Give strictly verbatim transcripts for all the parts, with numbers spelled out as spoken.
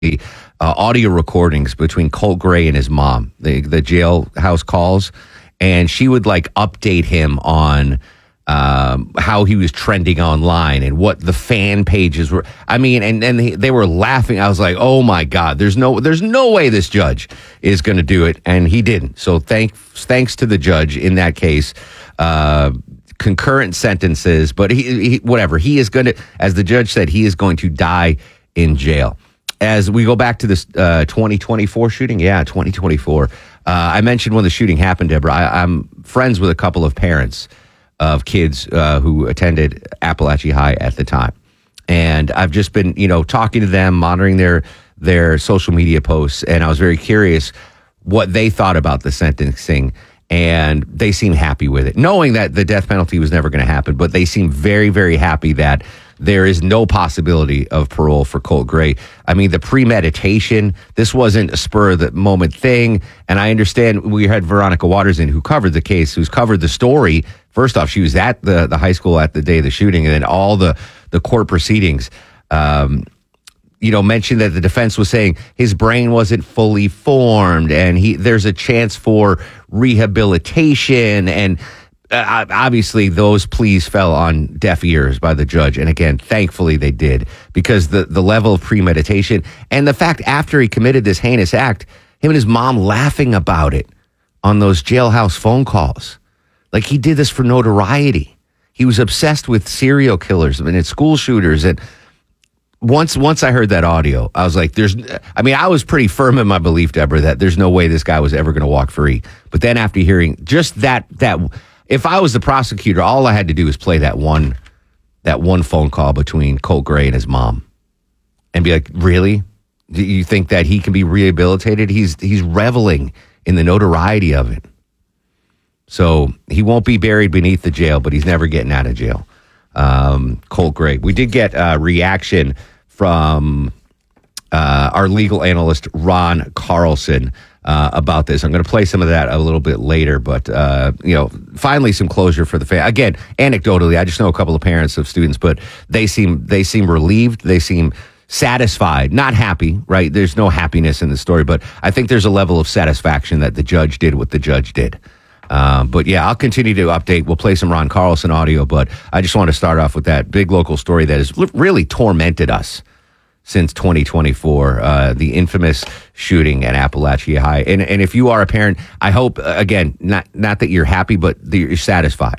uh, audio recordings between Colt Gray and his mom, the, the jailhouse calls, and she would like update him on um, how he was trending online and what the fan pages were. I mean, and and they, they were laughing. I was like, oh my God, there's no there's no way this judge is going to do it, and he didn't. So thanks thanks to the judge in that case. Uh, concurrent sentences, but he, he whatever he is going to, as the judge said, he is going to die in jail. As we go back to this uh, twenty twenty-four shooting, yeah, twenty twenty-four. Uh, I mentioned when the shooting happened, Deborah. I, I'm friends with a couple of parents of kids uh, who attended Appalachia High at the time, and I've just been, you know, talking to them, monitoring their their social media posts, and I was very curious what they thought about the sentencing. And they seem happy with it, knowing that the death penalty was never going to happen. But they seem very, very happy that there is no possibility of parole for Colt Gray. I mean, the premeditation, this wasn't a spur of the moment thing. And I understand we had Veronica Waters in who covered the case, who's covered the story. First off, she was at the, the high school at the day of the shooting, and then all the, the court proceedings. Um, you know, mentioned that the defense was saying his brain wasn't fully formed and he there's a chance for rehabilitation. And uh, obviously those pleas fell on deaf ears by the judge. And again, thankfully they did, because the, the level of premeditation and the fact after he committed this heinous act, him and his mom laughing about it on those jailhouse phone calls. Like he did this for notoriety. He was obsessed with serial killers and school shooters. And Once once I heard that audio, I was like, there's, I mean, I was pretty firm in my belief, Deborah, that there's no way this guy was ever going to walk free. But then after hearing just that, that if I was the prosecutor, all I had to do was play that one, that one phone call between Colt Gray and his mom and be like, really? Do you think that he can be rehabilitated? He's, he's reveling in the notoriety of it. So he won't be buried beneath the jail, but he's never getting out of jail. Um, Colt Gray. We did get a reaction from uh, our legal analyst, Ron Carlson, uh, about this. I'm going to play some of that a little bit later, but, uh, you know, finally some closure for the family. Again, anecdotally, I just know a couple of parents of students, but they seem, they seem relieved. They seem satisfied, not happy, right? There's no happiness in the story, but I think there's a level of satisfaction that the judge did what the judge did. Um, but yeah, I'll continue to update. We'll play some Ron Carlson audio, but I just want to start off with that big local story that has really tormented us since twenty twenty-four, uh, the infamous shooting at Appalachia High. And and if you are a parent, I hope, uh, again, not, not that you're happy, but that you're satisfied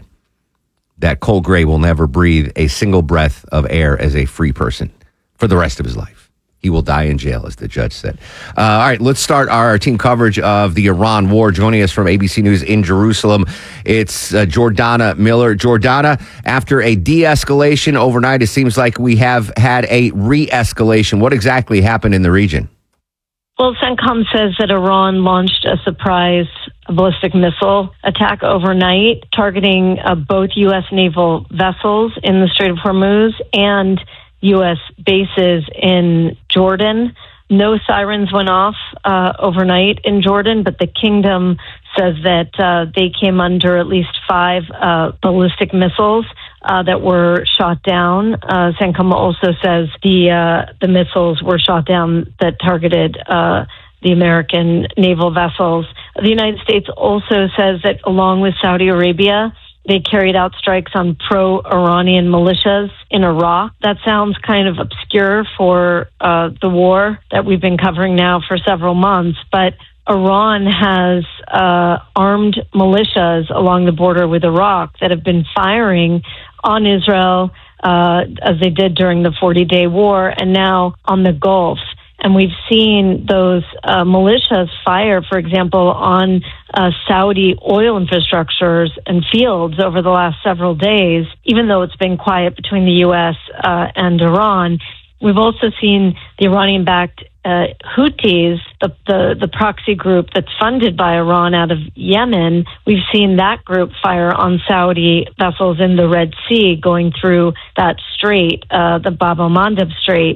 that Colt Gray will never breathe a single breath of air as a free person for the rest of his life. He will die in jail, as the judge said. Uh, all right, let's start our team coverage of the Iran war. Joining us from A B C News in Jerusalem, it's uh, Jordana Miller. Jordana, after a de-escalation overnight, it seems like we have had a re-escalation. What exactly happened in the region? Well, CENTCOM says that Iran launched a surprise ballistic missile attack overnight, targeting uh, both U S naval vessels in the Strait of Hormuz and U S bases in Jordan. No sirens went off uh, overnight in Jordan, but the kingdom says that uh, they came under at least five uh, ballistic missiles uh, that were shot down. Uh, CENTCOM also says the uh, the missiles were shot down that targeted uh, the American naval vessels. The United States also says that, along with Saudi Arabia, they carried out strikes on pro-Iranian militias in Iraq. That sounds kind of obscure for uh, the war that we've been covering now for several months, but Iran has uh, armed militias along the border with Iraq that have been firing on Israel, uh, as they did during the forty-day war, and now on the Gulf. And we've seen those uh, militias fire, for example, on uh, Saudi oil infrastructures and fields over the last several days, even though it's been quiet between the U S uh, and Iran. We've also seen the Iranian-backed uh, Houthis, the, the, the proxy group that's funded by Iran out of Yemen. We've seen that group fire on Saudi vessels in the Red Sea going through that strait, uh, the Bab el-Mandeb Strait.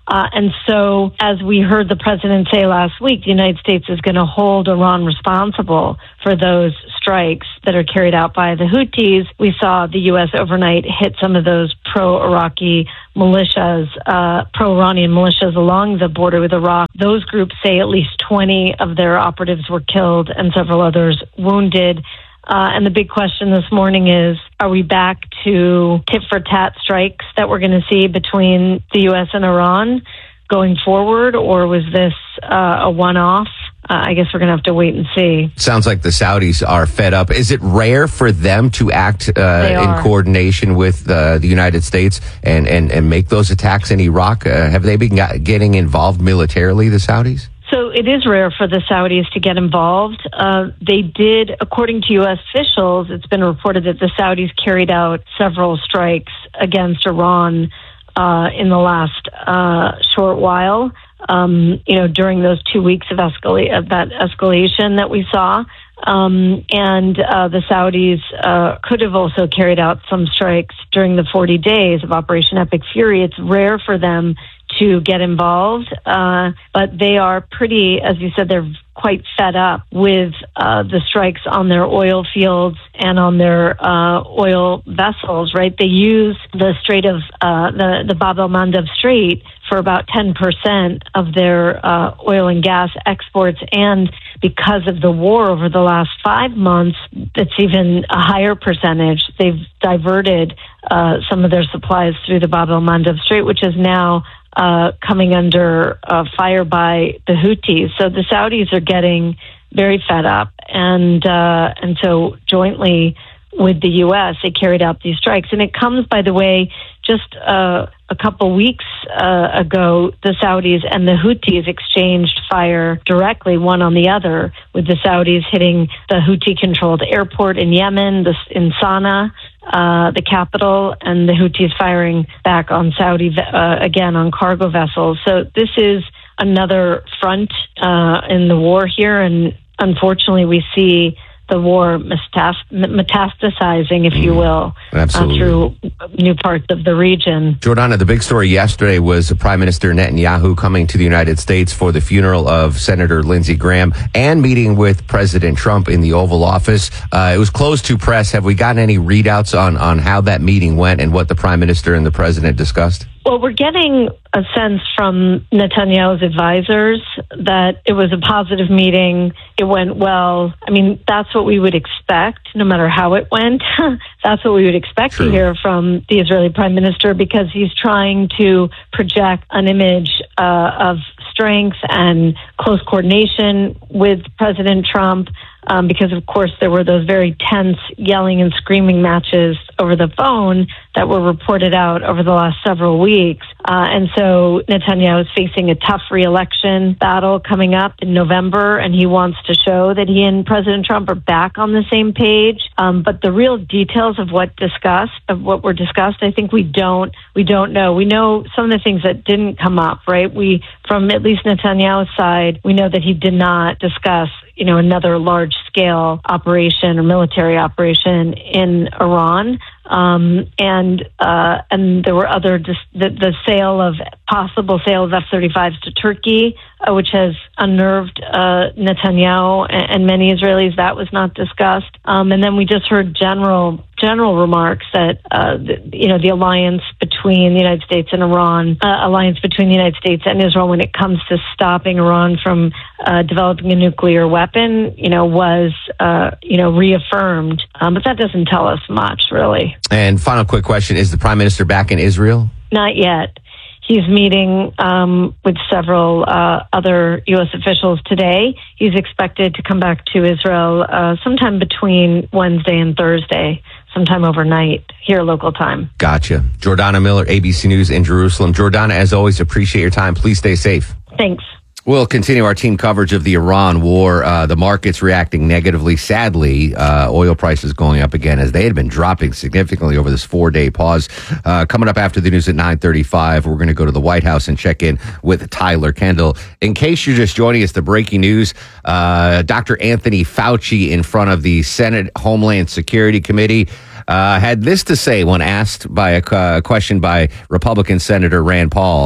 Uh, and so, as we heard the president say last week, the United States is going to hold Iran responsible for those strikes that are carried out by the Houthis. We saw the U S overnight hit some of those pro-Iraqi militias, uh, pro-Iranian militias along the border with Iraq. Those groups say at least twenty of their operatives were killed and several others wounded. Uh, and the big question this morning is, are we back to tit-for-tat strikes that we're going to see between the U S and Iran going forward, or was this uh, a one-off? Uh, I guess we're going to have to wait and see. Sounds like the Saudis are fed up. Is it rare for them to act uh, in coordination with uh, the United States and, and, and make those attacks in Iraq? Uh, have they been getting involved militarily, the Saudis? So it is rare for the Saudis to get involved. Uh, they did, according to U S officials, it's been reported that the Saudis carried out several strikes against Iran uh, in the last uh, short while. Um, you know, during those two weeks of, escala- of that escalation that we saw. Um, and uh, the Saudis uh, could have also carried out some strikes during the forty days of Operation Epic Fury. It's rare for them to get involved, uh, but they are pretty, as you said, they're quite fed up with uh, the strikes on their oil fields and on their uh, oil vessels, right? They use the Strait of, uh, the, the Bab el-Mandeb Strait for about ten percent of their uh, oil and gas exports, and because of the war over the last five months, it's even a higher percentage. They've diverted uh, some of their supplies through the Bab el-Mandeb Strait, which is now Uh, coming under uh, fire by the Houthis. So the Saudis are getting very fed up, and uh, and so jointly with the U S, they carried out these strikes. And it comes, by the way, just uh, a couple weeks uh, ago, the Saudis and the Houthis exchanged fire directly, one on the other, with the Saudis hitting the Houthi-controlled airport in Yemen, the, in Sana'a, uh, the capital, and the Houthis firing back on Saudi, uh, again, on cargo vessels. So this is another front uh, in the war here, and unfortunately we see the war metast- metastasizing, if you will, uh, through new parts of the region. Jordana, the big story yesterday was Prime Minister Netanyahu coming to the United States for the funeral of Senator Lindsey Graham and meeting with President Trump in the Oval Office. Uh, it was closed to press. Have we gotten any readouts on, on how that meeting went and what the Prime Minister and the President discussed? Well, we're getting a sense from Netanyahu's advisors that it was a positive meeting. It went well. I mean, that's what we would expect, no matter how it went. That's what we would expect True. to hear from the Israeli Prime Minister, because he's trying to project an image uh, of strength and close coordination with President Trump. Um, because, of course, there were those very tense yelling and screaming matches over the phone that were reported out over the last several weeks. Uh, and so Netanyahu is facing a tough re-election battle coming up in November, and he wants to show that he and President Trump are back on the same page. Um, but the real details of what discussed, of what were discussed, I think we don't we don't know. We know some of the things that didn't come up, right? We, from at least Netanyahu's side, we know that he did not discuss, you know, another large scale operation or military operation in Iran. Um, and uh, and there were other dis- the, the sale of possible sale of F thirty-fives to Turkey, uh, which has unnerved uh, Netanyahu and, and many Israelis. That was not discussed. Um, and then we just heard general general remarks that uh, the, you know the alliance between the United States and Iran, uh, alliance between the United States and Israel when it comes to stopping Iran from uh, developing a nuclear weapon, you know, was uh, you know reaffirmed. Um, but that doesn't tell us much, really. And final quick question, is the Prime Minister back in Israel? Not yet. He's meeting um, with several uh, other U S officials today. He's expected to come back to Israel uh, sometime between Wednesday and Thursday, sometime overnight, here local time. Gotcha. Jordana Miller, A B C News in Jerusalem. Jordana, as always, appreciate your time. Please stay safe. Thanks. We'll continue our team coverage of the Iran war. Uh, the market's reacting negatively. Sadly, uh, oil prices going up again as they had been dropping significantly over this four-day pause. Uh, coming up after the news at nine thirty-five, we're going to go to the White House and check in with Tyler Kendall. In case you're just joining us, the breaking news, uh, Doctor Anthony Fauci in front of the Senate Homeland Security Committee uh, had this to say when asked by a uh, question by Republican Senator Rand Paul.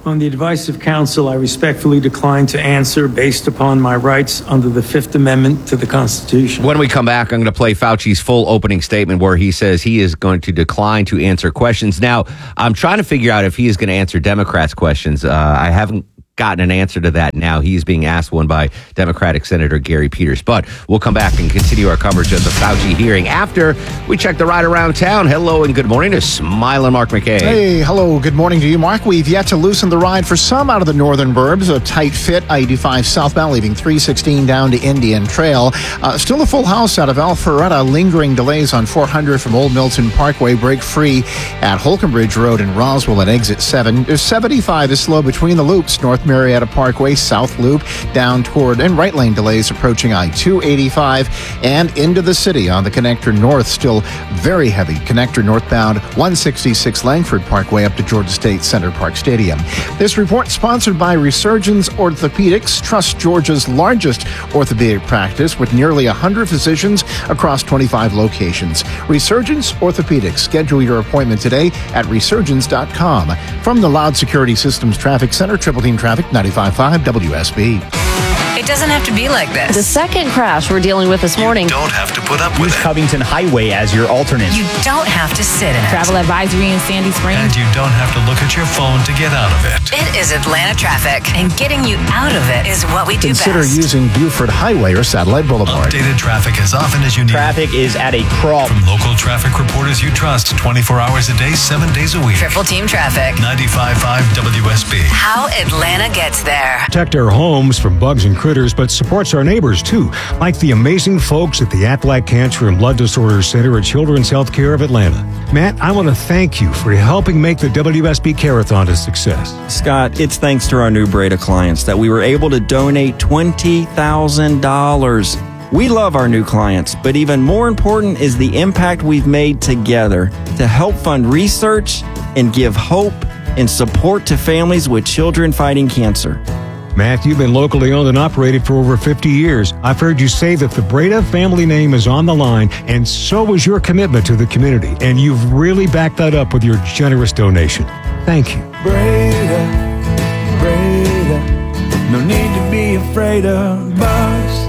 On the advice of counsel, I respectfully decline to answer based upon my rights under the Fifth Amendment to the Constitution. When we come back, I'm going to play Fauci's full opening statement where he says he is going to decline to answer questions. Now, I'm trying to figure out if he is going to answer Democrats' questions. Uh, I haven't gotten an answer to that now. He's being asked one by Democratic Senator Gary Peters. But we'll come back and continue our coverage of the Fauci hearing after we check the ride around town. Hello and good morning to Smiling Mark McKay. Hey, hello. Good morning to you, Mark. We've yet to loosen the ride for some out of the northern burbs. A tight fit, I eighty-five southbound, leaving three sixteen down to Indian Trail. Uh, still a full house out of Alpharetta. Lingering delays on four hundred from Old Milton Parkway. Break free at Holcomb Bridge Road in Roswell at exit seven. There's seventy-five is slow between the loops. North Marietta Parkway, South Loop, down toward, and right lane delays approaching I two eighty-five and into the city on the connector north. Still very heavy. Connector northbound one sixty-six Langford Parkway up to Georgia State Center Park Stadium. This report sponsored by Resurgence Orthopedics. Trust Georgia's largest orthopedic practice with nearly one hundred physicians across twenty-five locations. Resurgence Orthopedics. Schedule your appointment today at resurgence dot com. From the Loud Security Systems Traffic Center, Triple Team Traffic ninety-five point five W S B. It doesn't have to be like this. The second crash we're dealing with this morning. You don't have to put up with Use it. Covington Highway as your alternate. You don't have to sit in it. Travel advisory in Sandy Springs. And you don't have to look at your phone to get out of it. It is Atlanta traffic, and getting you out of it is what we do Consider best. using Buford Highway or Satellite Boulevard. Updated traffic as often as you need. Traffic is at a crawl. From local traffic reporters you trust, twenty-four hours a day, seven days a week. Triple Team Traffic. ninety-five point five W S B. How Atlanta gets there. Protect our homes from bugs and critters, but supports our neighbors too, like the amazing folks at the Aflac Cancer and Blood Disorders Center at Children's Healthcare of Atlanta. Matt, I want to thank you for helping make the W S B Care-a-thon a success. Scott, it's thanks to our new Breda clients that we were able to donate twenty thousand dollars. We love our new clients, but even more important is the impact we've made together to help fund research and give hope and support to families with children fighting cancer. Matt, you've been locally owned and operated for over fifty years. I've heard you say that the Breda family name is on the line, and so is your commitment to the community. And you've really backed that up with your generous donation. Thank you. Breda, Breda, no need to be afraid of bugs.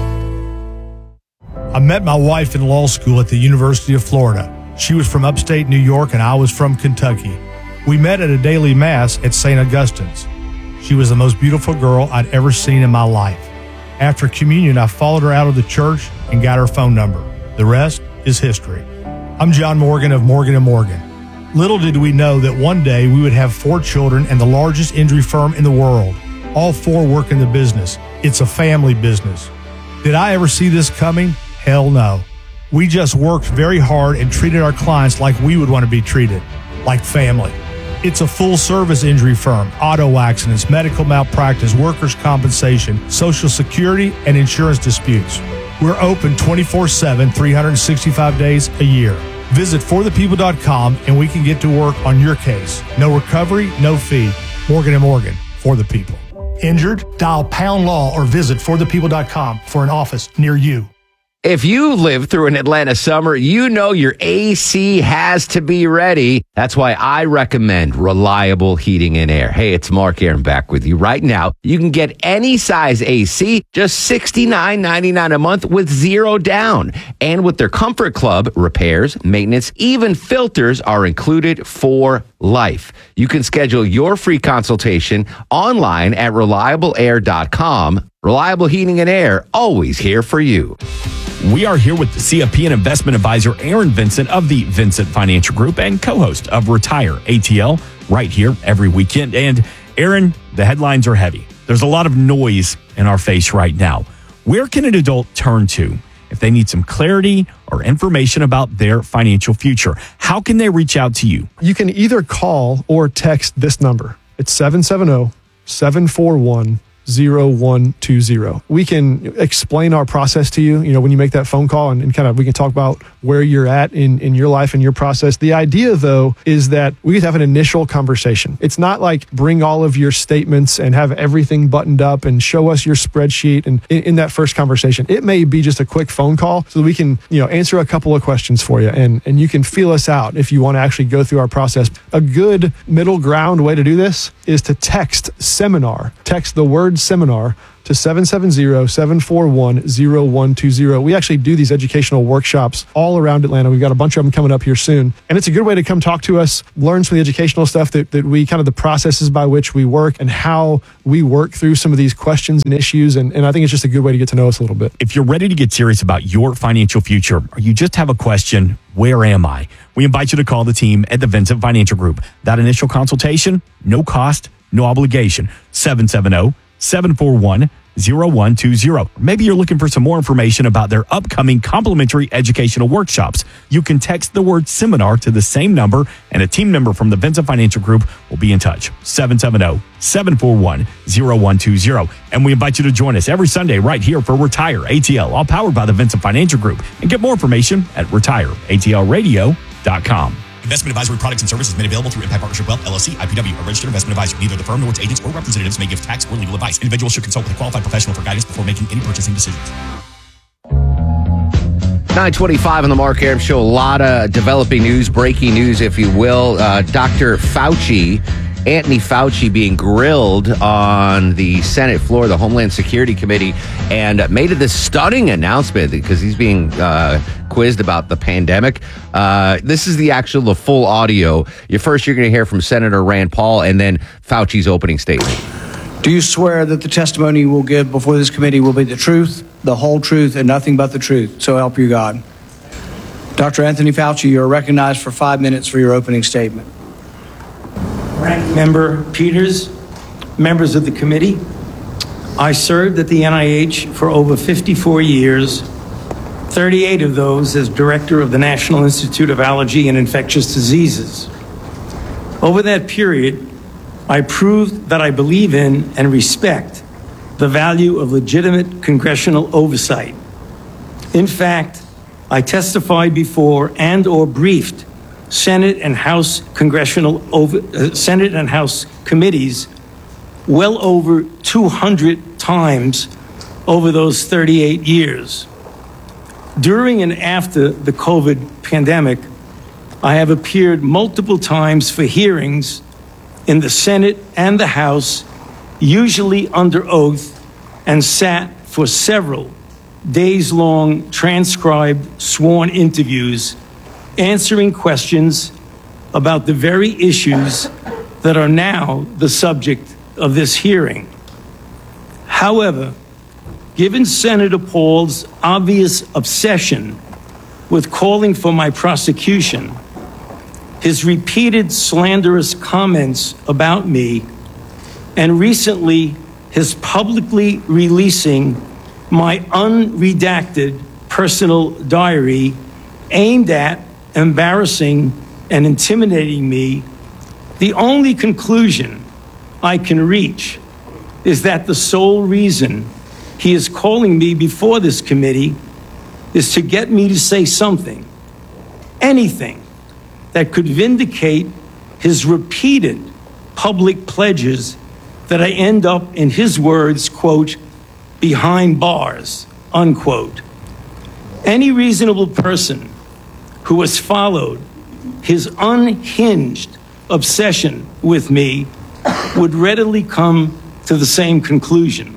I met my wife in law school at the University of Florida. She was from upstate New York and I was from Kentucky. We met at a daily mass at Saint Augustine's. She was the most beautiful girl I'd ever seen in my life. After communion, I followed her out of the church and got her phone number. The rest is history. I'm John Morgan of Morgan and Morgan. Little did we know that one day we would have four children and the largest injury firm in the world. All four work in the business. It's a family business. Did I ever see this coming? Hell no. We just worked very hard and treated our clients like we would want to be treated, like family. It's a full-service injury firm, auto accidents, medical malpractice, workers' compensation, Social Security, and insurance disputes. We're open twenty-four seven, three hundred sixty-five days a year. Visit for the people dot com and we can get to work on your case. No recovery, no fee. Morgan and Morgan, for the people. Injured? Dial pound law or visit for the people dot com for an office near you. If you live through an Atlanta summer, you know your A C has to be ready. That's why I recommend Reliable Heating and Air. Hey, it's Mark Aaron back with you right now. You can get any size A C, just sixty-nine ninety-nine a month with zero down. And with their Comfort Club, repairs, maintenance, even filters are included for life. You can schedule your free consultation online at reliable air dot com. Reliable Heating and Air, always here for you. We are here with the C F P and investment advisor Aaron Vincent of the Vincent Financial Group and co-host of Retire A T L right here every weekend. And Aaron, the headlines are heavy. There's a lot of noise in our face right now. Where can an adult turn to if they need some clarity or information about their financial future? How can they reach out to you? You can either call or text this number. It's seven seven zero, seven four one, zero one two zero. We can explain our process to you, you know, when you make that phone call and, and kind of, we can talk about where you're at in, in your life and your process. The idea though, is that we could have an initial conversation. It's not like bring all of your statements and have everything buttoned up and show us your spreadsheet. And in, in that first conversation, it may be just a quick phone call so that we can, you know, answer a couple of questions for you and, and you can feel us out if you want to actually go through our process. A good middle ground way to do this is to text seminar. Text the word seminar to seven seven zero, seven four one, zero one two zero. We actually do these educational workshops all around Atlanta. We've got a bunch of them coming up here soon. And it's a good way to come talk to us, learn some of the educational stuff that, that we kind of the processes by which we work and how we work through some of these questions and issues. And, and I think it's just a good way to get to know us a little bit. If you're ready to get serious about your financial future, or you just have a question, where am I? We invite you to call the team at the Vincent Financial Group. That initial consultation, no cost, no obligation. seven seven zero, seven four one, zero one two zero. Maybe you're looking for some more information about their upcoming complimentary educational workshops. You can text the word seminar to the same number, and a team member from the Vincent Financial Group will be in touch. seven seven zero, seven four one, zero one two zero. And we invite you to join us every Sunday right here for Retire A T L, all powered by the Vincent Financial Group. And get more information at retire a t l radio dot com. Investment advisory products and services made available through Impact Partnership Wealth, L L C, I P W, a registered investment advisor. Neither the firm nor its agents or representatives may give tax or legal advice. Individuals should consult with a qualified professional for guidance before making any purchasing decisions. nine twenty-five on the Mark Arum Show. A lot of developing news, breaking news, if you will. Uh, Doctor Fauci, Anthony Fauci, being grilled on the Senate floor, the Homeland Security Committee, and made this stunning announcement because he's being uh, quizzed about the pandemic. Uh, this is the actual, the full audio. You first, you're going to hear from Senator Rand Paul, and then Fauci's opening statement. Do you swear that the testimony you will give before this committee will be the truth, the whole truth, and nothing but the truth? So help you God. Doctor Anthony Fauci, you are recognized for five minutes for your opening statement. Ranking Member Peters, members of the committee, I served at the N I H for over fifty-four years, thirty-eight of those as director of the National Institute of Allergy and Infectious Diseases. Over that period, I proved that I believe in and respect the value of legitimate congressional oversight. In fact, I testified before and or briefed Senate and House congressional over, uh, Senate and House committees well over two hundred times over those thirty-eight years. During and after the COVID pandemic, I have appeared multiple times for hearings in the Senate and the House, usually under oath, and sat for several days-long transcribed sworn interviews answering questions about the very issues that are now the subject of this hearing. However, given Senator Paul's obvious obsession with calling for my prosecution, his repeated slanderous comments about me, and recently his publicly releasing my unredacted personal diary aimed at embarrassing and intimidating me, the only conclusion I can reach is that the sole reason he is calling me before this committee is to get me to say something, anything, that could vindicate his repeated public pledges that I end up, in his words, quote, behind bars, unquote. Any reasonable person who has followed his unhinged obsession with me would readily come to the same conclusion.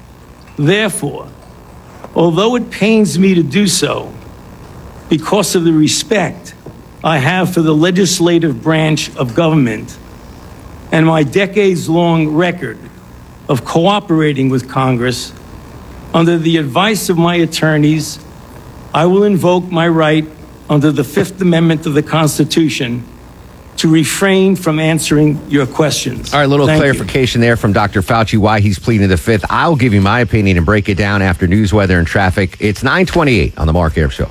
Therefore, although it pains me to do so, because of the respect I have for the legislative branch of government and my decades-long record of cooperating with Congress, under the advice of my attorneys, I will invoke my right under the Fifth Amendment of the Constitution to refrain from answering your questions. All right, a little Thank clarification you. there from Doctor Fauci, why he's pleading the Fifth. I'll give you my opinion and break it down after news, weather, and traffic. It's nine twenty-eight on the Mark Arum Show.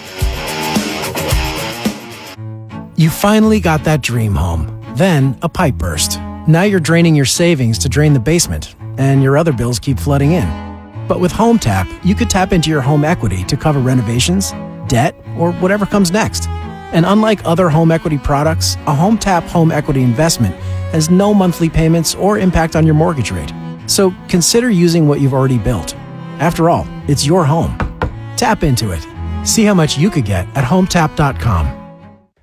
You finally got that dream home. Then a pipe burst. Now you're draining your savings to drain the basement, and your other bills keep flooding in. But with HomeTap, you could tap into your home equity to cover renovations, debt, or whatever comes next. And unlike other home equity products, a HomeTap home equity investment has no monthly payments or impact on your mortgage rate. So consider using what you've already built. After all, it's your home. Tap into it. See how much you could get at home tap dot com.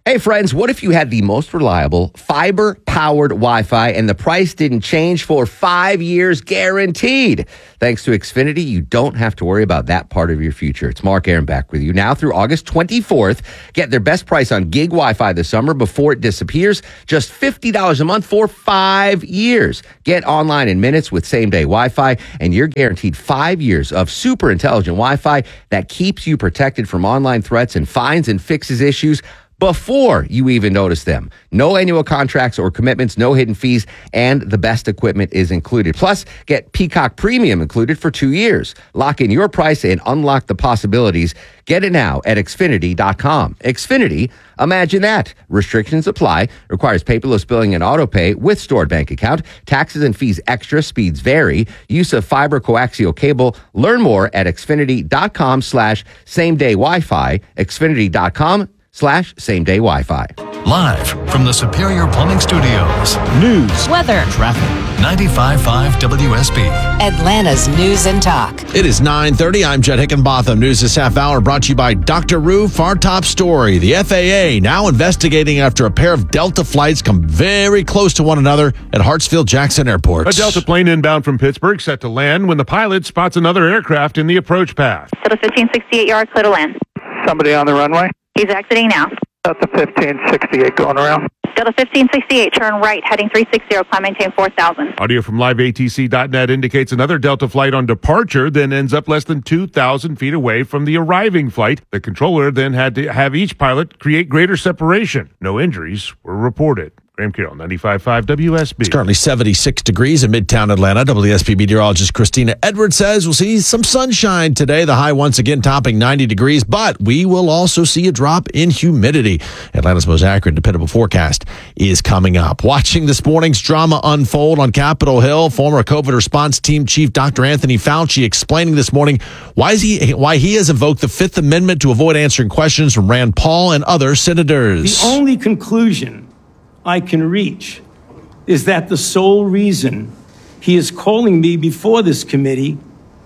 Hey, friends, what if you had the most reliable fiber-powered Wi-Fi and the price didn't change for five years guaranteed? Thanks to Xfinity, you don't have to worry about that part of your future. It's Mark Aaron back with you now through August twenty-fourth. Get their best price on gig Wi-Fi this summer before it disappears. Just fifty dollars a month for five years. Get online in minutes with same-day Wi-Fi, and you're guaranteed five years of super intelligent Wi-Fi that keeps you protected from online threats and finds and fixes issues before you even notice them. No annual contracts or commitments, no hidden fees, and the best equipment is included. Plus, get Peacock Premium included for two years. Lock in your price and unlock the possibilities. Get it now at Xfinity dot com. Xfinity, imagine that. Restrictions apply. Requires paperless billing and auto pay with stored bank account. Taxes and fees extra. Speeds vary. Use of fiber coaxial cable. Learn more at Xfinity dot com slash same day Wi-Fi. Xfinity dot com slash same day Wi-Fi. Live from the Superior Plumbing Studios. News, weather, traffic. ninety-five point five W S B. Atlanta's News and Talk. It is nine thirty. I'm Jed Hickenbotham. News this half hour brought to you by Doctor Roof. Our top story. The F A A now investigating after a pair of Delta flights come very close to one another at Hartsfield-Jackson Airport. A Delta plane inbound from Pittsburgh set to land when the pilot spots another aircraft in the approach path. Delta fifteen sixty-eight yard, clear to land. Somebody on the runway? He's exiting now. Delta fifteen sixty-eight going around. Delta fifteen sixty-eight, turn right, heading three sixty, climb maintain four thousand. Audio from live A T C dot net indicates another Delta flight on departure then ends up less than two thousand feet away from the arriving flight. The controller then had to have each pilot create greater separation. No injuries were reported. Graham Carroll, ninety-five point five W S B. It's currently seventy-six degrees in Midtown Atlanta. W S B meteorologist Christina Edwards says we'll see some sunshine today. The high once again topping ninety degrees, but we will also see a drop in humidity. Atlanta's most accurate, dependable forecast is coming up. Watching this morning's drama unfold on Capitol Hill, former COVID response team chief Doctor Anthony Fauci explaining this morning why is he why he has invoked the Fifth Amendment to avoid answering questions from Rand Paul and other senators. The only conclusion I can reach is that the sole reason he is calling me before this committee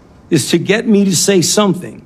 is to get me to say something,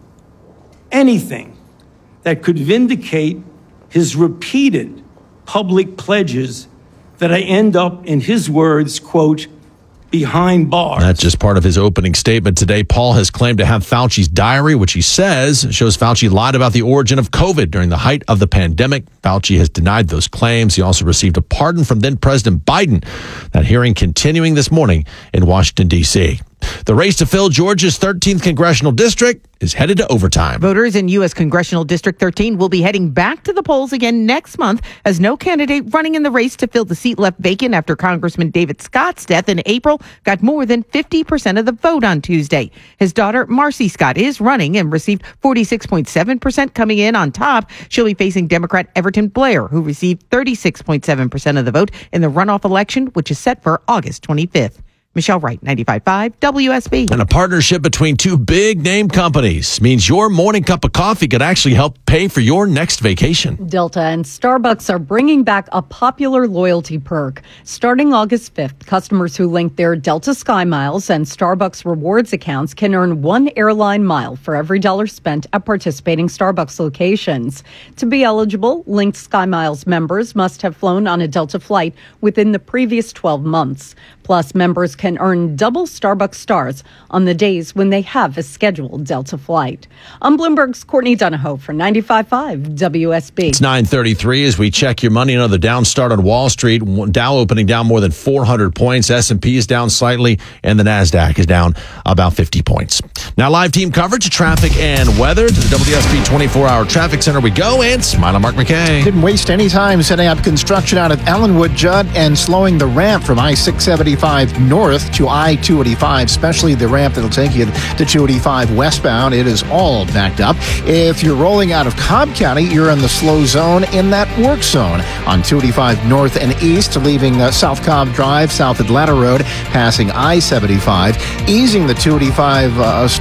anything, that could vindicate his repeated public pledges that I end up, in his words, quote, behind bars. That's just part of his opening statement today. Paul has claimed to have Fauci's diary, which he says shows Fauci lied about the origin of COVID during the height of the pandemic. Fauci has denied those claims. He also received a pardon from then President Biden. That hearing continuing this morning in Washington, D C. The race to fill Georgia's thirteenth congressional district is headed to overtime. Voters in U S Congressional District thirteen will be heading back to the polls again next month as no candidate running in the race to fill the seat left vacant after Congressman David Scott's death in April got more than fifty percent of the vote on Tuesday. His daughter, Marcy Scott, is running and received forty-six point seven percent, coming in on top. She'll be facing Democrat Everton Blair, who received thirty-six point seven percent of the vote in the runoff election, which is set for August twenty-fifth. Michelle Wright, ninety-five point five W S B. And a partnership between two big name companies means your morning cup of coffee could actually help pay for your next vacation. Delta and Starbucks are bringing back a popular loyalty perk. Starting August fifth, customers who link their Delta Sky Miles and Starbucks rewards accounts can earn one airline mile for every dollar spent at participating Starbucks locations. To be eligible, linked Sky Miles members must have flown on a Delta flight within the previous twelve months. Plus, members can earn double Starbucks stars on the days when they have a scheduled Delta flight. I'm Bloomberg's Courtney Donahoe for ninety-five point five W S B. It's nine thirty-three as we check your money. Another down start on Wall Street. Dow opening down more than four hundred points. S and P is down slightly, and the NASDAQ is down about fifty points. Now, live team coverage of traffic and weather. To the W S B twenty-four hour Traffic Center we go, and smile on Mark McKay. Didn't waste any time setting up construction out of Ellenwood, Judd, and slowing the ramp from I six seventy-five north to I two eighty-five, especially the ramp that'll take you to two eighty-five westbound. It is all backed up. If you're rolling out of Cobb County, you're in the slow zone in that work zone on two eighty-five north and east, leaving uh, South Cobb Drive, South Atlanta Road, passing I seventy-five, easing the two eighty-five uh,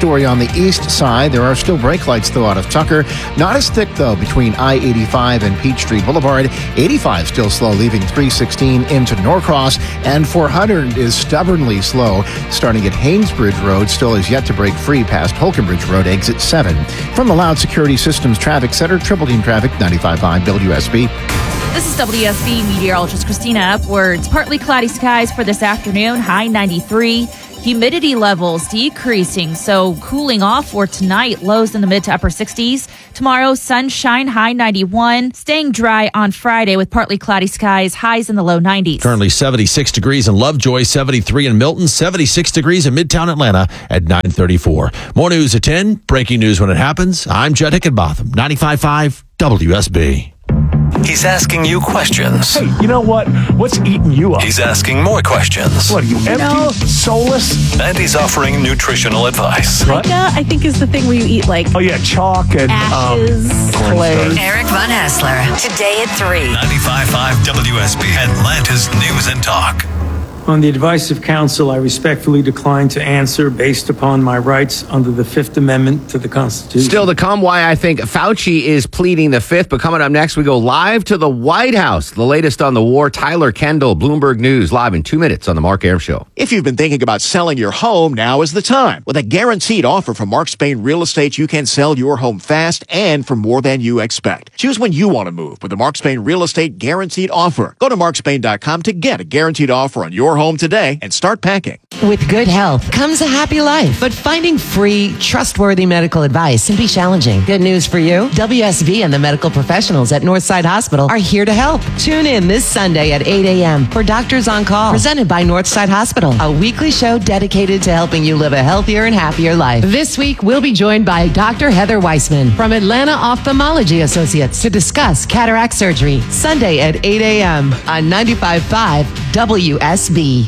story on the east side. There are still brake lights, though, out of Tucker. Not as thick, though, between I eighty-five and Peachtree Boulevard. eighty-five still slow, leaving three sixteen into Norcross. And four hundred is stubbornly slow, starting at Haynesbridge Road. Still is yet to break free past Holkenbridge Road, exit seven. From the Loud Security Systems Traffic Center, Triple Team Traffic, ninety-five point five W S B. This is W S B meteorologist Christina Upwards. Partly cloudy skies for this afternoon, high ninety-three. Humidity levels decreasing, so cooling off for tonight. Lows in the mid to upper sixties. Tomorrow, sunshine, high ninety-one. Staying dry on Friday with partly cloudy skies, highs in the low nineties. Currently seventy-six degrees in Lovejoy, seventy-three in Milton, seventy-six degrees in Midtown Atlanta at nine thirty-four. More news at ten. Breaking news when it happens. I'm Jed Hickenbotham, ninety-five point five W S B. He's asking you questions. Hey, you know what? What's eating you up? He's asking more questions. What are you, empty? know- Soulless? And he's offering nutritional advice. What? Pica, I think, is the thing where you eat like Oh, yeah, chalk and ashes, um, clay. Eric Von Hassler, today at three. ninety-five point five W S B, Atlanta's News and Talk. On the advice of counsel, I respectfully decline to answer based upon my rights under the Fifth Amendment to the Constitution. Still to come, why I think Fauci is pleading the fifth. But coming up next, we go live to the White House. The latest on the war. Tyler Kendall, Bloomberg News, live in two minutes on the Mark Arum Show. If you've been thinking about selling your home, now is the time. With a guaranteed offer from Mark Spain Real Estate, you can sell your home fast and for more than you expect. Choose when you want to move with the Mark Spain Real Estate Guaranteed Offer. Go to mark spain dot com to get a guaranteed offer on your home today and start packing. With good health comes a happy life, but finding free, trustworthy medical advice can be challenging. Good news for you. W S V and the medical professionals at Northside Hospital are here to help. Tune in this Sunday at eight a.m. for Doctors on Call, presented by Northside Hospital, a weekly show dedicated to helping you live a healthier and happier life. This week, we'll be joined by Doctor Heather Weissman from Atlanta Ophthalmology Associates to discuss cataract surgery. Sunday at eight a.m. on ninety-five point five W S B.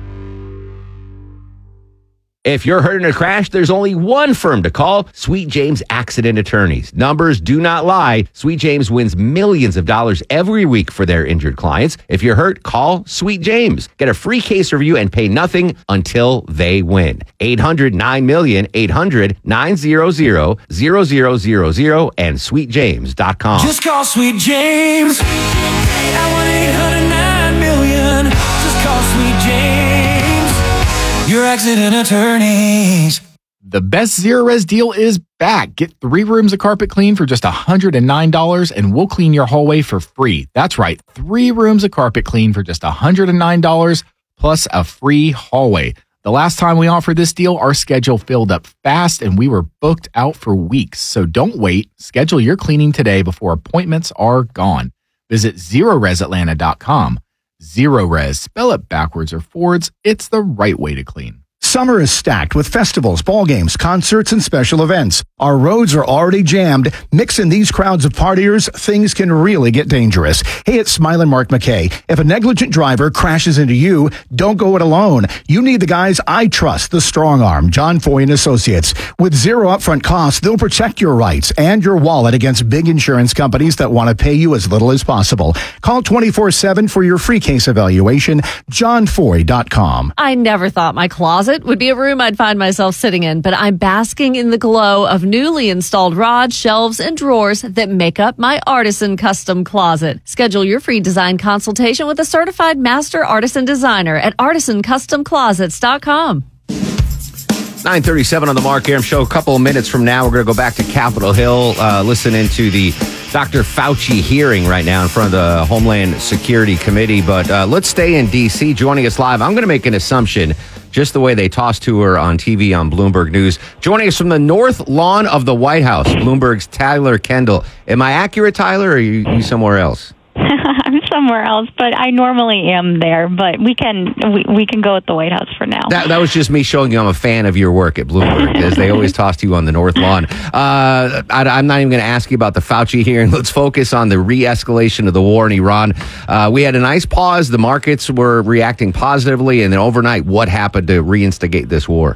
If you're hurt in a crash, there's only one firm to call, Sweet James Accident Attorneys. Numbers do not lie. Sweet James wins millions of dollars every week for their injured clients. If you're hurt, call Sweet James. Get a free case review and pay nothing until they win. eight hundred nine million, eight hundred nine hundred, zero zero zero zero and sweet james dot com. Just call Sweet James at one eight hundred nine million. Just call Sweet James. Your accident attorneys. The best Zerorez deal is back. Get three rooms of carpet clean for just one hundred nine dollars and we'll clean your hallway for free. That's right, three rooms of carpet clean for just one hundred nine dollars plus a free hallway. The last time we offered this deal, our schedule filled up fast and we were booked out for weeks. So don't wait. Schedule your cleaning today before appointments are gone. Visit zerorez atlanta dot com. Zerorez, spell it backwards or forwards. It's the right way to clean. Summer is stacked with festivals, ball games, concerts, and special events. Our roads are already jammed. Mix in these crowds of partiers, things can really get dangerous. Hey, it's Smilin' Mark McKay. If a negligent driver crashes into you, don't go it alone. You need the guys I trust, the strong arm, John Foy and Associates. With zero upfront costs, they'll protect your rights and your wallet against big insurance companies that want to pay you as little as possible. Call twenty-four seven for your free case evaluation, john foy dot com. I never thought my closet would be a room I'd find myself sitting in, but I'm basking in the glow of newly installed rods, shelves, and drawers that make up my Artisan Custom Closet. Schedule your free design consultation with a certified master artisan designer at artisan custom closets dot com. nine thirty-seven on the Mark Arum Show. A couple of minutes from now, we're going to go back to Capitol Hill, uh, listening to the Doctor Fauci hearing right now in front of the Homeland Security Committee. But uh, let's stay in D C. Joining us live, I'm going to make an assumption, just the way they tossed to her on T V on Bloomberg News. Joining us from the North Lawn of the White House, Bloomberg's Tyler Kendall. Am I accurate, Tyler, or are you, you somewhere else? I'm somewhere else, but I normally am there. But we can we, we can go at the White House for now. That, that was just me showing you I'm a fan of your work at Bloomberg, as they always toss to you on the North Lawn. Uh, I, I'm not even going to ask you about the Fauci hearing. Let's focus on the re-escalation of the war in Iran. Uh, we had a nice pause. The markets were reacting positively, and then overnight, what happened to reinstigate this war?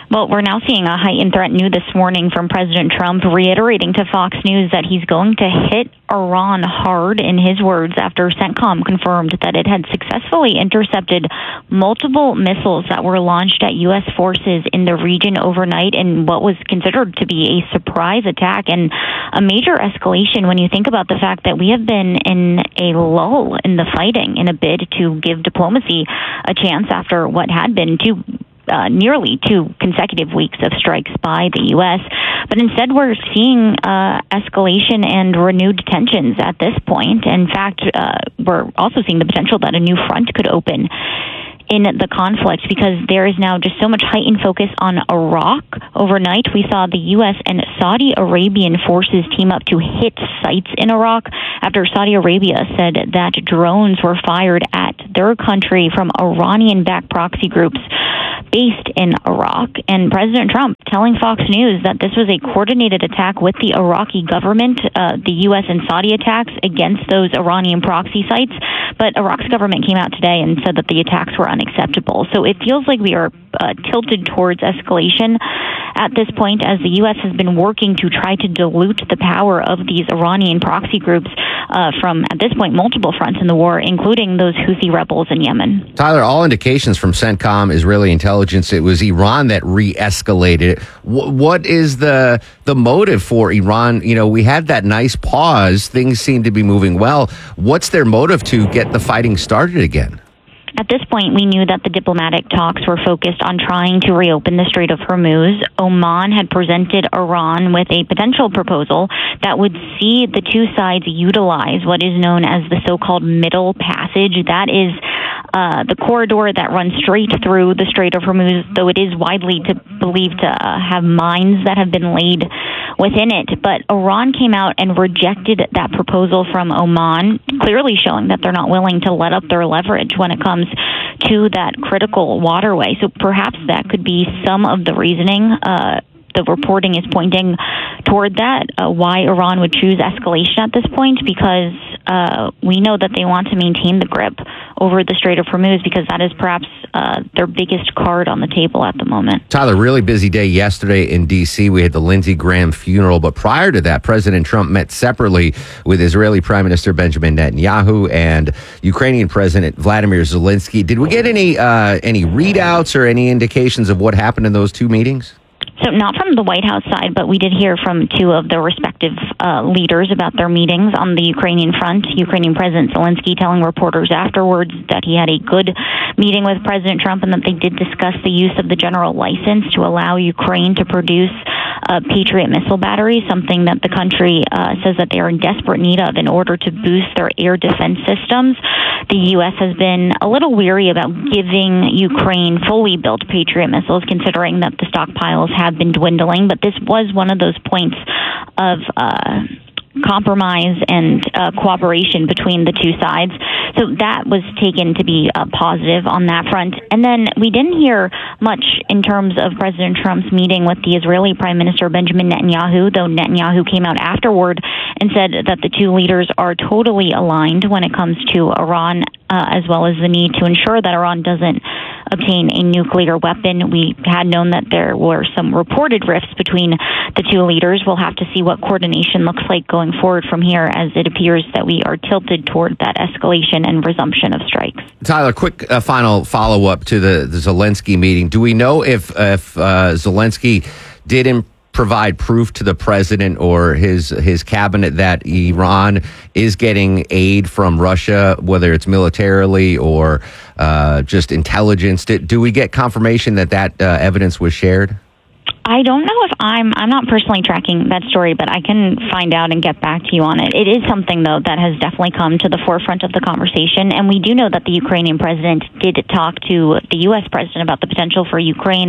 Well, we're now seeing a heightened threat new this morning from President Trump, reiterating to Fox News that he's going to hit Iran hard, in his words, after CENTCOM confirmed that it had successfully intercepted multiple missiles that were launched at U S forces in the region overnight in what was considered to be a surprise attack and a major escalation when you think about the fact that we have been in a lull in the fighting in a bid to give diplomacy a chance after what had been two Uh, nearly two consecutive weeks of strikes by the U S. But instead, we're seeing uh, escalation and renewed tensions at this point. In fact, uh, we're also seeing the potential that a new front could open in the conflict because there is now just so much heightened focus on Iraq. Overnight, we saw the U S and Saudi Arabian forces team up to hit sites in Iraq after Saudi Arabia said that drones were fired at their country from Iranian-backed proxy groups based in Iraq. And President Trump telling Fox News that this was a coordinated attack with the Iraqi government, uh, the U S and Saudi attacks against those Iranian proxy sites. But Iraq's government came out today and said that the attacks were unacceptable. So it feels like we are uh, tilted towards escalation at this point as the U S has been working to try to dilute the power of these Iranian proxy groups uh, from, at this point, multiple fronts in the war, including those Houthi rebels in Yemen. Tyler, all indications from CENTCOM, Israeli intelligence, it was Iran that re-escalated it. W- what is the the motive for Iran? You know, we had that nice pause. Things seem to be moving well. What's their motive to get the fighting started again? At this point, we knew that the diplomatic talks were focused on trying to reopen the Strait of Hormuz. Oman had presented Iran with a potential proposal that would see the two sides utilize what is known as the so-called Middle Passage. That is uh, the corridor that runs straight through the Strait of Hormuz, though it is widely to, believed to uh, have mines that have been laid within it. But Iran came out and rejected that proposal from Oman, clearly showing that they're not willing to let up their leverage when it comes to that critical waterway. So perhaps that could be some of the reasoning. Uh, the reporting is pointing toward that, uh, why Iran would choose escalation at this point, because uh, we know that they want to maintain the grip over the Strait of Hormuz because that is perhaps uh, their biggest card on the table at the moment. Tyler, really busy day yesterday in D C. We had the Lindsey Graham funeral, but prior to that, President Trump met separately with Israeli Prime Minister Benjamin Netanyahu and Ukrainian President Vladimir Zelensky. Did we get any uh, any readouts or any indications of what happened in those two meetings? So not from the White House side, but we did hear from two of their respective uh, leaders about their meetings on the Ukrainian front. Ukrainian President Zelensky telling reporters afterwards that he had a good meeting with President Trump and that they did discuss the use of the general license to allow Ukraine to produce uh, Patriot missile batteries, something that the country uh, says that they are in desperate need of in order to boost their air defense systems. The U S has been a little weary about giving Ukraine fully built Patriot missiles, considering that the stockpiles have been dwindling. But this was one of those points of uh, compromise and uh, cooperation between the two sides. So that was taken to be uh, positive on that front. And then we didn't hear much in terms of President Trump's meeting with the Israeli Prime Minister Benjamin Netanyahu, though Netanyahu came out afterward and said that the two leaders are totally aligned when it comes to Iran, uh, as well as the need to ensure that Iran doesn't obtain a nuclear weapon. We had known that there were some reported rifts between the two leaders. We'll have to see what coordination looks like going forward from here, as it appears that we are tilted toward that escalation and resumption of strikes. Tyler, quick uh, final follow-up to the, the Zelensky meeting. Do we know if, if uh, Zelensky didn't provide proof to the president or his his cabinet that Iran is getting aid from Russia, whether it's militarily or uh, just intelligence? Do, do we get confirmation that that uh, evidence was shared? I don't know if I'm, I'm not personally tracking that story, but I can find out and get back to you on it. It is something, though, that has definitely come to the forefront of the conversation. And we do know that the Ukrainian president did talk to the U S president about the potential for Ukraine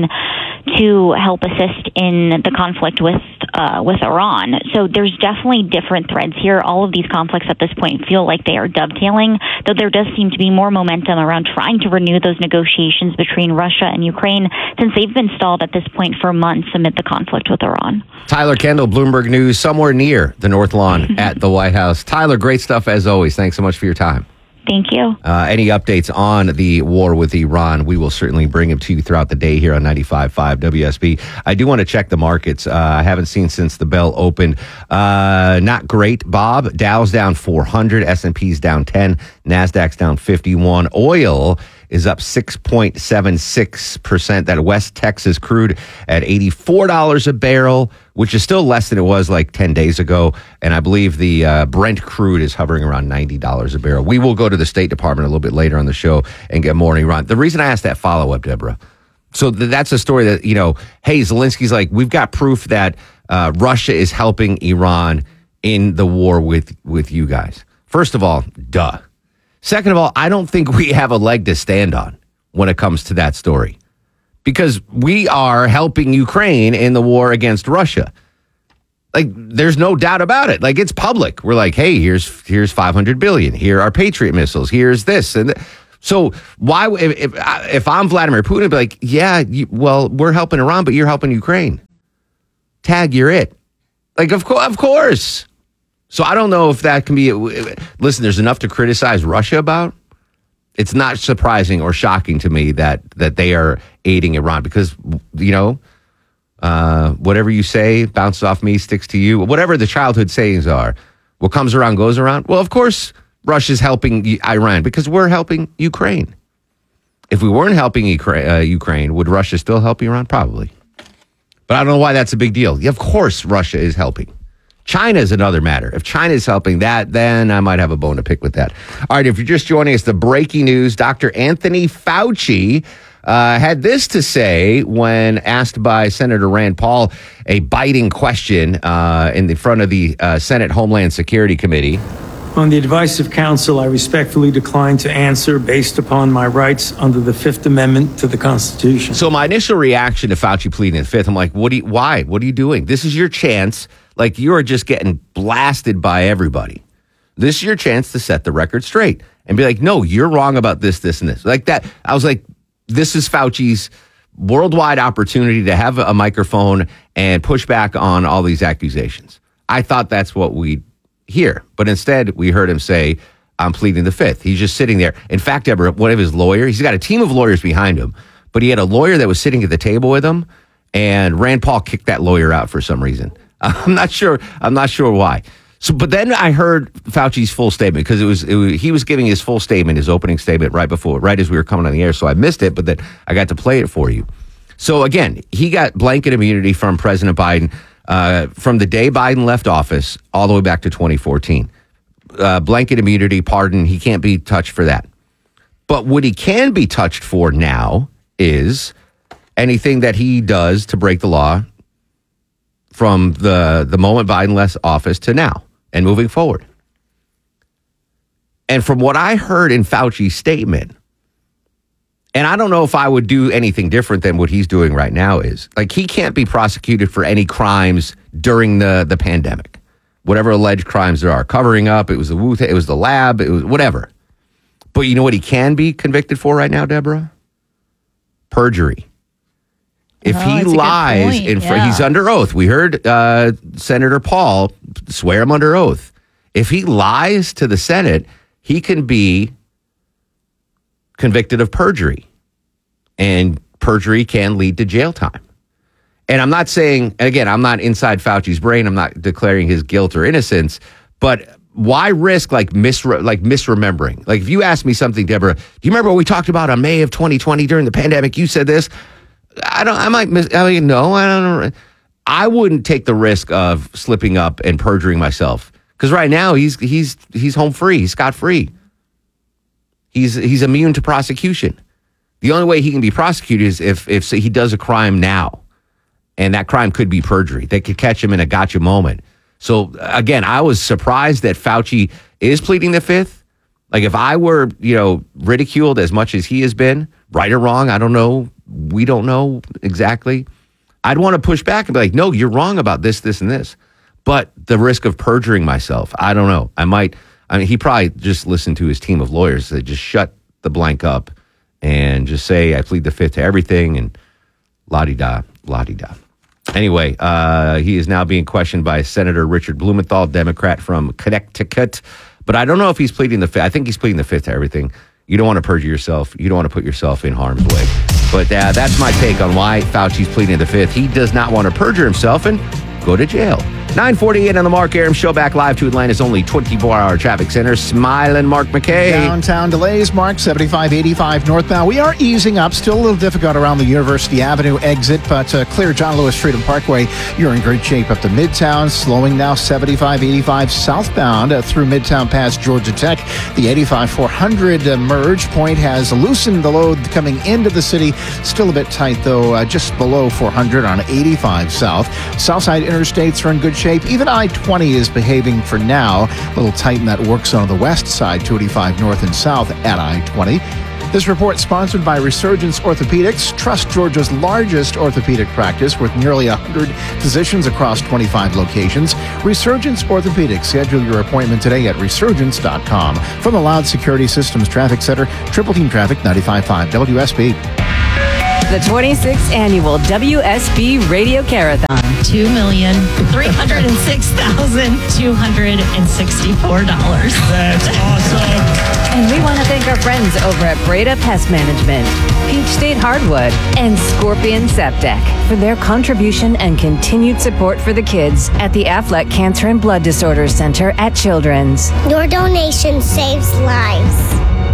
to help assist in the conflict with uh, with Iran. So there's definitely different threads here. All of these conflicts at this point feel like they are dovetailing, though there does seem to be more momentum around trying to renew those negotiations between Russia and Ukraine, since they've been stalled at this point for months amid the conflict with Iran. Tyler Kendall, Bloomberg News, somewhere near the North Lawn at the White House. Tyler, great stuff as always. Thanks so much for your time. Thank you. Uh, any updates on the war with Iran, we will certainly bring them to you throughout the day here on ninety-five point five W S B. I do want to check the markets. Uh, I haven't seen since the bell opened. Uh, not great, Bob. Dow's down four hundred, S and P's down ten, NASDAQ's down fifty-one. Oil is up six point seven six percent. That West Texas crude at eighty-four dollars a barrel, which is still less than it was like ten days ago. And I believe the uh, Brent crude is hovering around ninety dollars a barrel. We will go to the State Department a little bit later on the show and get more on Iran. The reason I asked that follow-up, Deborah, so th- that's a story that, you know, hey, Zelensky's like, we've got proof that uh, Russia is helping Iran in the war with, with you guys. First of all, duh. Second of all, I don't think we have a leg to stand on when it comes to that story, because we are helping Ukraine in the war against Russia. Like, there's no doubt about it. Like, it's public. We're like, hey, here's here's five hundred billion. Here are Patriot missiles. Here's this and th- so why if if, if I'm Vladimir Putin, I'd be like, yeah, you, well, we're helping Iran, but you're helping Ukraine. Tag, you're it. Like, of course, of course. So I don't know if that can be. Listen, there's enough to criticize Russia about. It's not surprising or shocking to me that that they are aiding Iran, because, you know, uh, whatever you say bounces off me, sticks to you. Whatever the childhood sayings are, what comes around goes around. Well, of course, Russia's helping Iran because we're helping Ukraine. If we weren't helping Ukraine, uh, Ukraine, would Russia still help Iran? Probably. But I don't know why that's a big deal. Yeah, of course, Russia is helping. China is another matter. If China is helping that, then I might have a bone to pick with that. All right, if you're just joining us, the breaking news, Doctor Anthony Fauci uh, had this to say when asked by Senator Rand Paul a biting question uh, in the front of the uh, Senate Homeland Security Committee. On the advice of counsel, I respectfully decline to answer based upon my rights under the Fifth Amendment to the Constitution. So my initial reaction to Fauci pleading the Fifth, I'm like, what do you, why? What are you doing? This is your chance. Like, you are just getting blasted by everybody. This is your chance to set the record straight and be like, no, you're wrong about this, this, and this. Like that. I was like, this is Fauci's worldwide opportunity to have a microphone and push back on all these accusations. I thought that's what we'd hear. But instead, we heard him say, I'm pleading the Fifth. He's just sitting there. In fact, Deborah, one of his lawyers, he's got a team of lawyers behind him, but he had a lawyer that was sitting at the table with him, and Rand Paul kicked that lawyer out for some reason. I'm not sure. I'm not sure why. So, but then I heard Fauci's full statement, because it was, it was he was giving his full statement, his opening statement right before, right as we were coming on the air. So I missed it, but then I got to play it for you. So again, he got blanket immunity from President Biden uh, from the day Biden left office all the way back to twenty fourteen. Uh, blanket immunity, pardon. He can't be touched for that. But what he can be touched for now is anything that he does to break the law from the, the moment Biden left office to now and moving forward. And from what I heard in Fauci's statement, and I don't know if I would do anything different than what he's doing right now, is like, he can't be prosecuted for any crimes during the, the pandemic. Whatever alleged crimes there are, covering up, it was the Wu, it was the lab, it was whatever. But you know what he can be convicted for right now, Deborah? Perjury. If oh, he lies, in fr- yeah. he's under oath. We heard uh, Senator Paul swear him under oath. If he lies to the Senate, he can be convicted of perjury. And perjury can lead to jail time. And I'm not saying, again, I'm not inside Fauci's brain. I'm not declaring his guilt or innocence. But why risk like misre- like misremembering? Like, if you ask me something, Deborah, do you remember what we talked about on May of twenty twenty during the pandemic? You said this. I don't, I might miss, I mean, no, I don't, I wouldn't take the risk of slipping up and perjuring myself. Because right now he's, he's, he's home free. He's scot free. He's, he's immune to prosecution. The only way he can be prosecuted is if, if say, he does a crime now, and that crime could be perjury. They could catch him in a gotcha moment. So again, I was surprised that Fauci is pleading the Fifth. Like, if I were, you know, ridiculed as much as he has been, right or wrong, I don't know. We don't know exactly. I'd want to push back and be like, no, you're wrong about this, this, and this. But the risk of perjuring myself, I don't know. I might, I mean, he probably just listened to his team of lawyers that just shut the blank up and just say, I plead the Fifth to everything, and la-di-da, la-di-da. Anyway, uh, he is now being questioned by Senator Richard Blumenthal, Democrat from Connecticut. But I don't know if he's pleading the fifth. I think he's pleading the fifth to everything. You don't want to perjure yourself. You don't want to put yourself in harm's way. But uh, that's my take on why Fauci's pleading the fifth. He does not want to perjure himself and go to jail. nine forty-eight on the Mark Arum Show, back live to Atlanta's only twenty-four hour traffic center. Smiling Mark McKay. Downtown delays, Mark, seventy-five eighty-five northbound. We are easing up. Still a little difficult around the University Avenue exit, but uh, clear John Lewis Freedom Parkway. You're in great shape up to Midtown. Slowing now seventy-five eighty-five southbound uh, through Midtown past Georgia Tech. The eighty-five four hundred uh, merge point has loosened the load coming into the city. Still a bit tight, though, uh, just below four hundred on eighty-five south. Southside interstates are in good shape. Even I twenty is behaving for now. A little tight in that work zone on the west side, two eighty-five north and south at I twenty. This report sponsored by Resurgence Orthopedics. Trust Georgia's largest orthopedic practice with nearly one hundred physicians across twenty-five locations. Resurgence Orthopedics. Schedule your appointment today at resurgence dot com. From the Loud Security Systems Traffic Center, Triple Team Traffic ninety-five point five W S B. The twenty-sixth Annual W S B Radio Carathon. two million three hundred six thousand two hundred sixty-four dollars. That's awesome. And we want to thank our friends over at Breda Pest Management, Peach State Hardwood, and Scorpion Septic for their contribution and continued support for the kids at the Affleck Cancer and Blood Disorders Center at Children's. Your donation saves lives.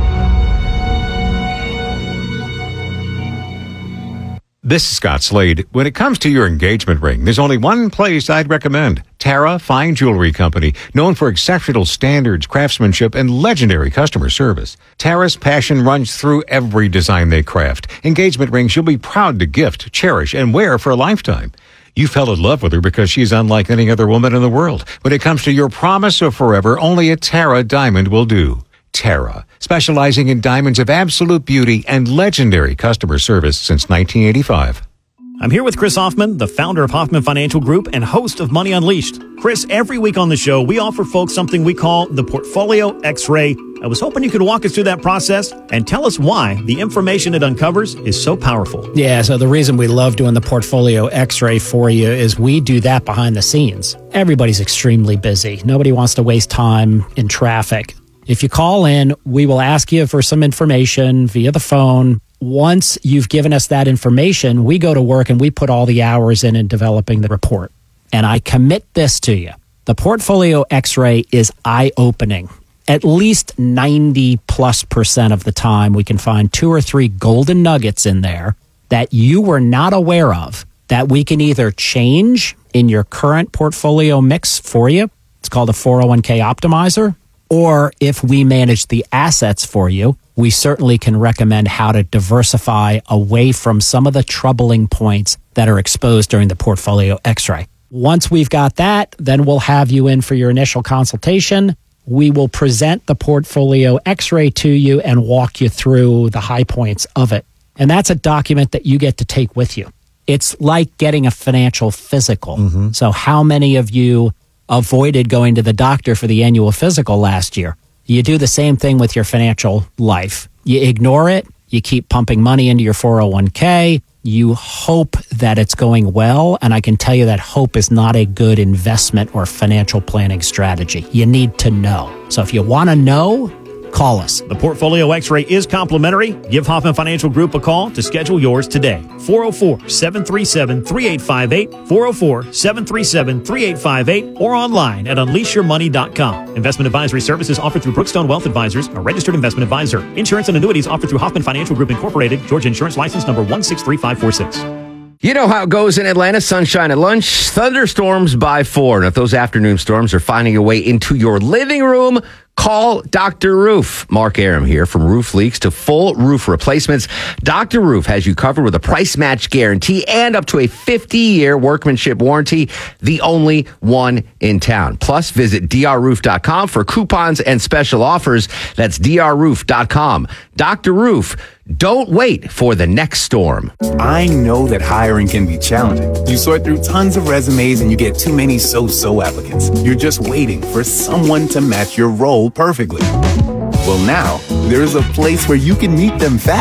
This is Scott Slade. When it comes to your engagement ring, there's only one place I'd recommend. Tara Fine Jewelry Company, known for exceptional standards, craftsmanship, and legendary customer service. Tara's passion runs through every design they craft. Engagement rings you'll be proud to gift, cherish, and wear for a lifetime. You fell in love with her because she's unlike any other woman in the world. When it comes to your promise of forever, only a Tara diamond will do. Tara, specializing in diamonds of absolute beauty and legendary customer service since nineteen eighty-five. I'm here with Chris Hoffman, the founder of Hoffman Financial Group and host of Money Unleashed. Chris, every week on the show, we offer folks something we call the Portfolio X-Ray. I was hoping you could walk us through that process and tell us why the information it uncovers is so powerful. Yeah, so the reason we love doing the Portfolio X-Ray for you is we do that behind the scenes. Everybody's extremely busy. Nobody wants to waste time in traffic. If you call in, we will ask you for some information via the phone. Once you've given us that information, we go to work and we put all the hours in in developing the report. And I commit this to you. The Portfolio X-Ray is eye-opening. At least ninety plus percent of the time, we can find two or three golden nuggets in there that you were not aware of that we can either change in your current portfolio mix for you. It's called a four oh one k optimizer. Or if we manage the assets for you, we certainly can recommend how to diversify away from some of the troubling points that are exposed during the Portfolio X-Ray. Once we've got that, then we'll have you in for your initial consultation. We will present the Portfolio X-Ray to you and walk you through the high points of it. And that's a document that you get to take with you. It's like getting a financial physical. Mm-hmm. So how many of you avoided going to the doctor for the annual physical last year? You do the same thing with your financial life. You ignore it. You keep pumping money into your four oh one k. You hope that it's going well. And I can tell you that hope is not a good investment or financial planning strategy. You need to know. So if you want to know, call us. The Portfolio X-Ray is complimentary. Give Hoffman Financial Group a call to schedule yours today. four oh four, seven three seven, three eight five eight, four oh four, seven three seven, three eight five eight, or online at unleash your money dot com. Investment advisory services offered through Brookstone Wealth Advisors, a registered investment advisor. Insurance and annuities offered through Hoffman Financial Group Incorporated, Georgia Insurance License number one six three five four six. You know how it goes in Atlanta. Sunshine at lunch, thunderstorms by four. And if those afternoon storms are finding a way into your living room, call Doctor Roof. Mark Arum here. From roof leaks to full roof replacements, Doctor Roof has you covered with a price match guarantee and up to a fifty-year workmanship warranty, the only one in town. Plus, visit d r roof dot com for coupons and special offers. That's d r roof dot com. Doctor Roof, don't wait for the next storm. I know that hiring can be challenging. You sort through tons of resumes and you get too many so-so applicants. You're just waiting for someone to match your role perfectly. Well, now, there's a place where you can meet them fast.